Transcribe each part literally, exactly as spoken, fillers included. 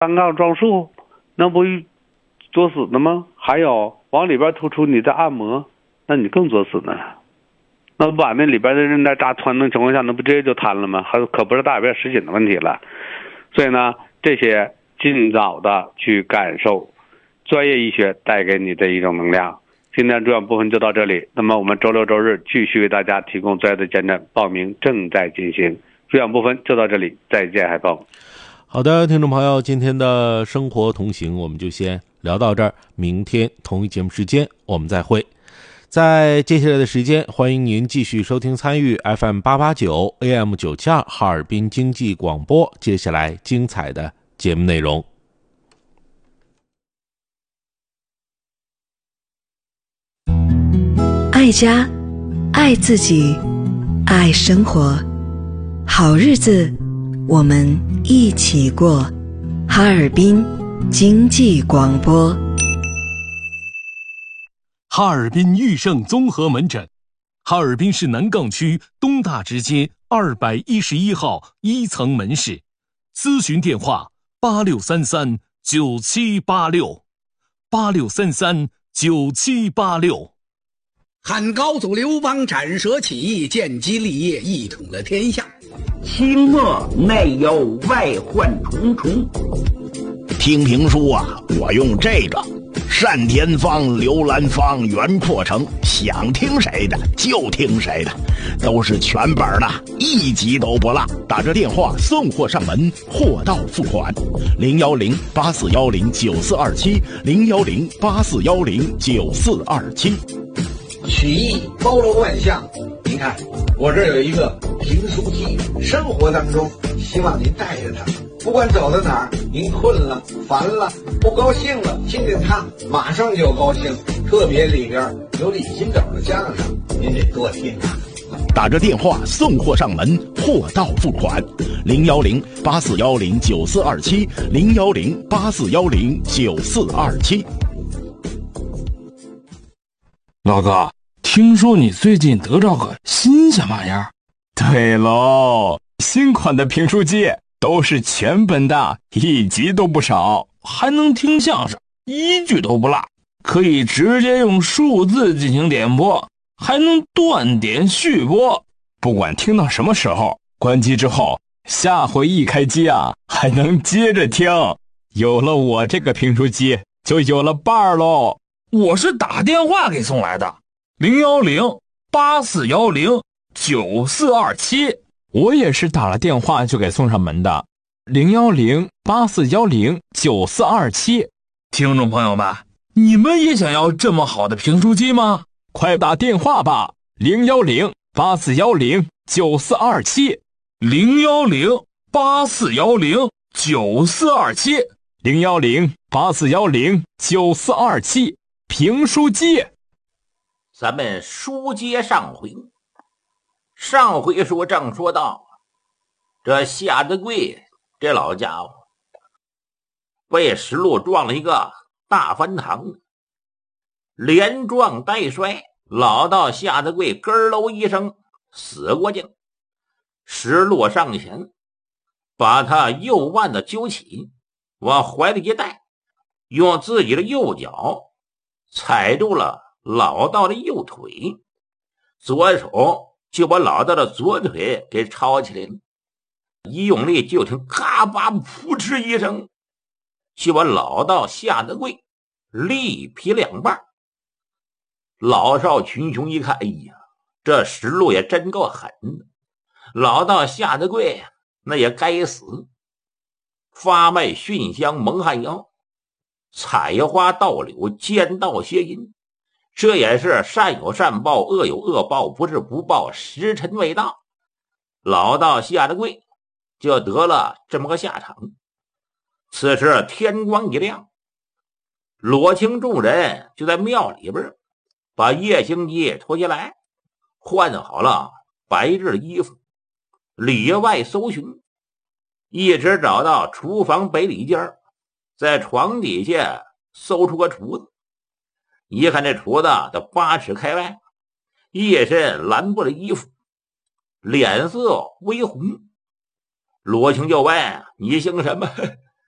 单杠撞树，那不作死呢吗？还有往里边突出你再按摩，那你更作死呢。那不把那里边的韧带扎穿的情况下，那不直接就瘫了吗？还可不是大小便失禁的问题了。所以呢，这些尽早的去感受专业医学带给你的一种能量。今天主要部分就到这里，那么我们周六周日继续为大家提供专业的见证，报名正在进行。主讲部分就到这里，再见，海峰。 好的，听众朋友，今天的生活同行我们就先聊到这儿，明天同一节目时间我们再会。在接下来的时间，欢迎您继续收听参与 F M 八八九 A M 九七二哈尔滨经济广播，接下来精彩的节目内容。 爱家，爱自己，爱生活，好日子我们一起过。哈尔滨经济广播。 哈尔滨裕盛综合门诊，哈尔滨市南岗区东大直街二百一十一号一层门市，咨询电话八六三三九七八六，八六三三九七八六。 汉高祖刘邦斩蛇起义，建基立业，一统了天下。 清末内忧外患重重，听评书啊，我用这个单田芳、刘兰芳、袁阔成，想听谁的就听谁的，都是全本的，一集都不落。打这电话送货上门，货到付款。零幺零八四幺零九四二七，零幺零八四幺零九四二七。 曲艺包罗万象，您看我这有一个评书机，生活当中希望您带着它，不管走到哪儿，您困了、烦了、不高兴了，听听它，马上就高兴。特别里边有李金斗的相声，您得多听啊。 打着电话送货上门，货到付款。零幺零八四幺零九四二七，零幺零八四幺零九四二七。 老哥，听说你最近得着个新鲜玩意儿？ 对喽，新款的评书机都是全本的，一集都不少， 还能听相声，一句都不落，可以直接用数字进行点播，还能断点续播。 不管听到什么时候，关机之后，下回一开机啊，还能接着听。有了我这个评书机，就有了伴儿喽。 我是打电话给送来的，零幺零八四幺零九四二七。 我也是打了电话就给送上门的，零幺零八四幺零九四二七。 听众朋友们，你们也想要这么好的评书机吗？ 快打电话吧，零幺零八四幺零九四二七， 零幺零八四幺零九四二七， 零幺零八四幺零九四二七。评书机。 咱们书接上回，上回书正说到，这夏德贵这老家伙被石路撞了一个大翻堂，连撞带摔，老到夏德贵咯喽一声死过去。石路上前把他右腕子揪起，往怀里一带，用自己的右脚踩住了老道的右腿，左手就把老道的左腿给抄起来了，一用力就听咔吧噗嗤一声，就把老道夏德贵力劈两半。老少群雄一看，哎呀，这石路也真够狠的，老道夏德贵那也该死。发卖熏香蒙汗药，采花盗柳，奸盗邪淫，这也是善有善报，恶有恶报，不是不报，时辰未到。老道夏德贵就得了这么个下场。此时天光一亮，罗青众人就在庙里边把叶行基拖下来，换好了白日衣服，里外搜寻，一直找到厨房北里间，在床底下搜出个厨子，一看这厨子的八尺开外，一身蓝布的衣服，脸色微红。罗青就问：你姓什么？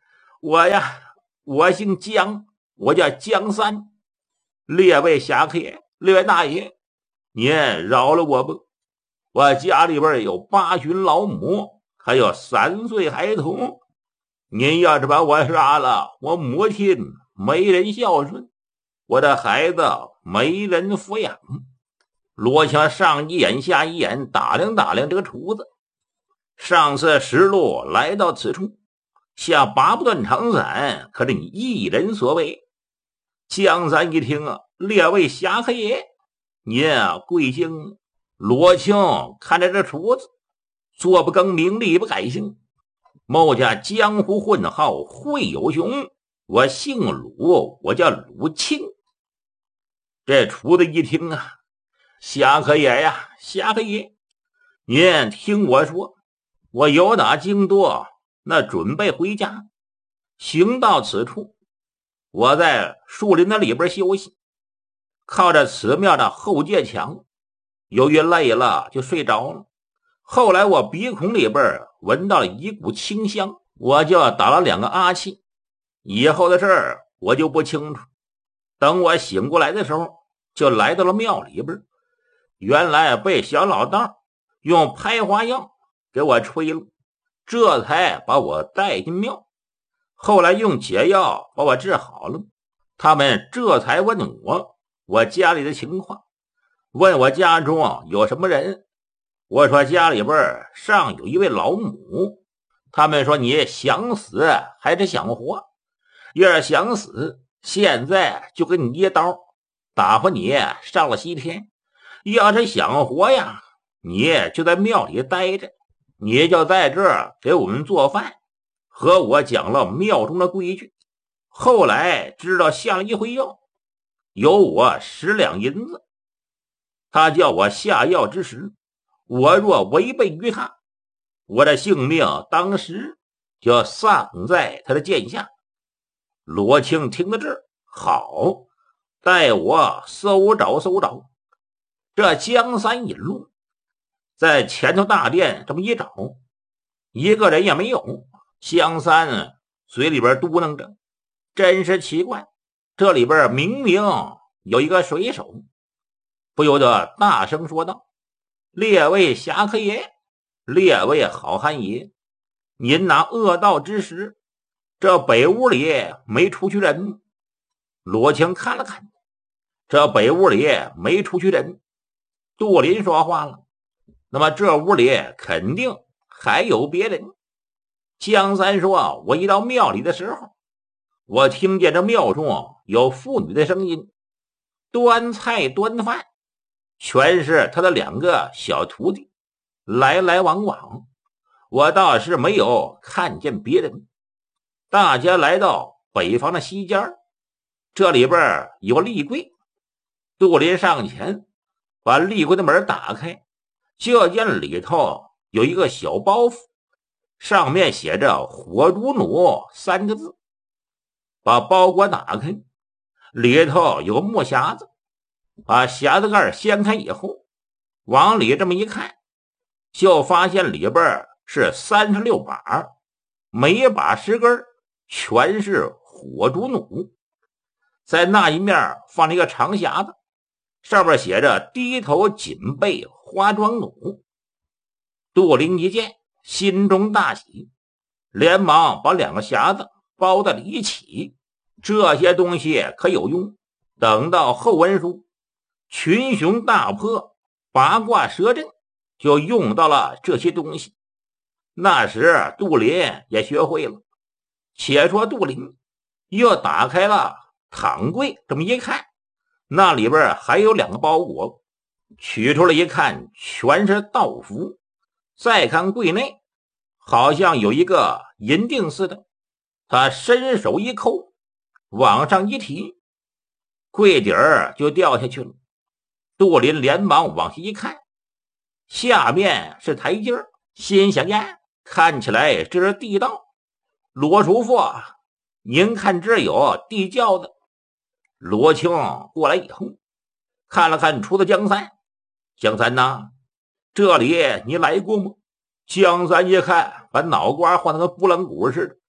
我呀，我姓江，我叫江三。列位侠客爷，列位大爷，您饶了我吧。我家里边有八旬老母，还有三岁孩童。您要是把我杀了，我母亲没人孝顺，我的孩子没人抚养。罗强上一眼下一眼打量打量这个厨子。上次石路来到此处，下八不断长伞，可是你一人所为。江三一听啊，列位侠客爷，您啊贵姓？罗庆看着这厨子，坐不更名，立不改姓，某家江湖混号会有雄，我姓鲁，我叫鲁庆。这厨子一听啊，侠客爷呀，侠客爷，您听我说，我由打京都，那准备回家，行到此处，我在树林那里边休息，靠着寺庙的后界墙，由于累了就睡着了。后来我鼻孔里边闻到了一股清香，我就打了两个哈欠。以后的事儿我就不清楚。等我醒过来的时候，就来到了庙里边，原来被小老道用拍花药给我吹了，这才把我带进庙。后来用解药把我治好了，他们这才问我我家里的情况，问我家中有什么人。我说家里边上有一位老母。他们说你想死还是想活？要是想死，现在就给你一刀，打发你上了西天。要是想活呀，你就在庙里待着，你就在这儿给我们做饭，和我讲了庙中的规矩。后来知道下了一回药，有我十两银子，他叫我下药之时，我若违背于他，我的性命当时就丧在他的剑下。罗庆听到这儿，好，带我搜找搜找。这江山引路，在前头大殿这么一找，一个人也没有。江山嘴里边嘟囔着，真是奇怪，这里边明明有一个水手。不由得大声说道：列位侠客爷，列位好汉爷，您那恶道之时，这北屋里没出去人。罗青看了看，这北屋里没出去人。杜林说话了，那么这屋里肯定还有别人。江三说，我一到庙里的时候，我听见这庙中有妇女的声音，端菜端饭，全是他的两个小徒弟，来来往往，我倒是没有看见别人。大家来到北方的西间，这里边有立柜。杜林上前把立柜的门打开，就见里头有一个小包袱，上面写着火烛弩三个字。把包裹打开，里头有个木匣子，把匣子盖掀开以后，往里这么一看，就发现里边是三十六把，每把十根全是火烛弩。在那一面放了一个长匣子，上面写着低头紧背花桩弩。杜林一见，心中大喜，连忙把两个匣子包在了一起。这些东西可有用，等到后文书群雄大破八卦蛇阵，就用到了这些东西。那时杜林也学会了。且说杜林又打开了躺柜，这么一看，那里边还有两个包裹，取出来一看，全是道符。再看柜内，好像有一个银锭似的，他伸手一扣，往上一提，柜底儿就掉下去了。杜林连忙往下一看，下面是台阶，心想呀，看起来这是地道。罗叔父，您看这有地窖的。罗青过来以后，看了看厨子江三，江三呐，这里你来过吗？江三一看，把脑瓜换得跟拨浪鼓似的。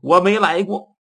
我没来过。